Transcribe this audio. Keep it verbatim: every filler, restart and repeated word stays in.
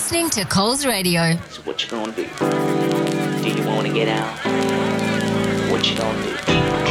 listening to Coles Radio. So what you gonna do? Do you want to get out? What you gonna do?